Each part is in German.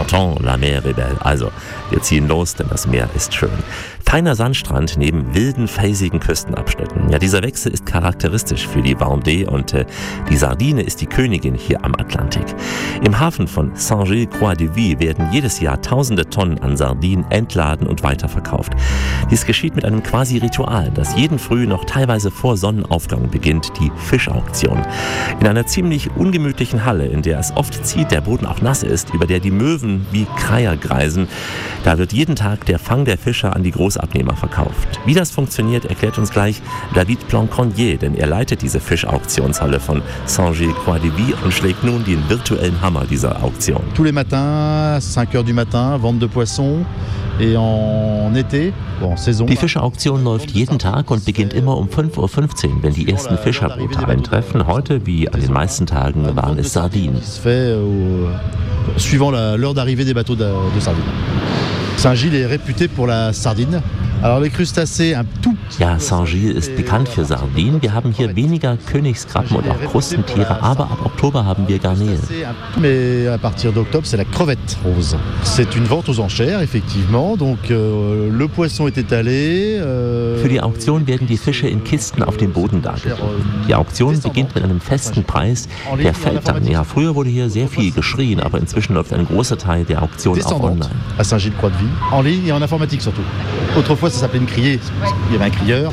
Partons, la mer est belle. Also, wir ziehen los, denn das Meer ist schön. Feiner Sandstrand neben wilden, felsigen Küstenabschnitten. Ja, dieser Wechsel ist charakteristisch für die Vendée und die Sardine ist die Königin hier am Atlantik. Im Hafen von Saint-Gilles-Croix-de-Vie werden jedes Jahr tausende Tonnen an Sardinen entladen und weiterverkauft. Dies geschieht mit einem quasi Ritual, das jeden Früh noch teilweise vor Sonnenaufgang beginnt, die Fischauktion. In einer ziemlich ungemütlichen Halle, in der es oft zieht, der Boden auch nass ist, über der die Möwen wie Kreier kreisen, da wird jeden Tag der Fang der Fischer an die Großabnehmer verkauft. Wie das funktioniert, erklärt uns gleich David Planconnier, denn er leitet diese Fischauktionshalle von Saint-Gilles-Croix-de-Vie und schlägt nun den virtuellen Hammer dieser Auktion. Tous les matins, 5 heures du matin, vente de poissons. Et en été, en saison. Die Fischauktion läuft jeden Tag und beginnt immer um 5:15 Uhr, wenn die ersten Fischerboote eintreffen. Heute, wie an den meisten Tagen, waren es Sardinen. Suivant l'heure d'arrivée des bateaux de sardines. Saint-Gilles est réputé pour la sardine. Alors les crustacés, un tout. Ja, Saint-Gilles ist bekannt für Sardinen. Wir haben hier weniger Königskrabben und auch Krustentiere, aber ab Oktober haben wir Garnelen. Mais à partir d'octobre, c'est la crevette rose. C'est une vente aux enchères, effectivement. Donc le poisson est étalé. Für die Auktion werden die Fische in Kisten auf dem Boden dargeboten. Die Auktion beginnt mit einem festen Preis. Der fällt dann. Ja, früher wurde hier sehr viel geschrien, aber inzwischen läuft ein großer Teil der Auktion auch online. À Saint-Gilles-Croix-de-Vie, en ligne et en informatique surtout. Autrefois, ça s'appelait une criée. Il y avait un crieur.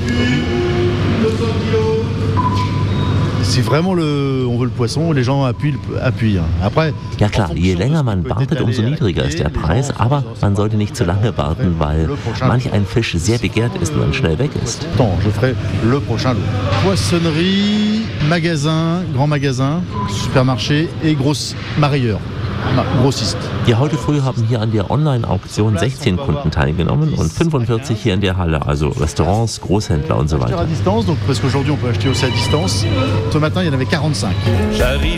Si vraiment on veut le poisson, les gens appuient. Après, ja klar, je länger man wartet, umso niedriger ist der Preis, aber man sollte nicht zu lange warten, weil manch ein Fisch sehr begehrt ist und dann schnell weg ist. Je ferai le prochain lot. Poissonnerie, magasin, grand magasin, supermarché et grosse marailleur. Grossiste. Ja, heute früh haben hier an der Online-Auktion 16 Kunden teilgenommen und 45 hier in der Halle, also Restaurants, Großhändler und so weiter. À distance, donc parce qu'aujourd'hui on peut acheter aussi à distance. Ce matin, il y en avait 45.